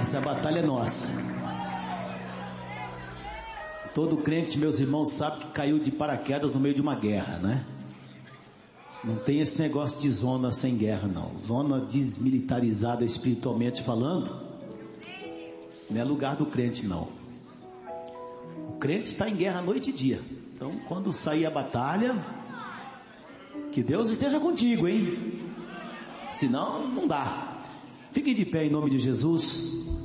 Essa batalha é nossa. Todo crente, meus irmãos, sabe que caiu de paraquedas no meio de uma guerra, né? Não tem esse negócio de zona sem guerra, não. Zona desmilitarizada espiritualmente falando, não é lugar do crente, não. O crente está em guerra noite e dia. Então, quando sair a batalha, que Deus esteja contigo, hein? Senão, não dá. Fique de pé em nome de Jesus.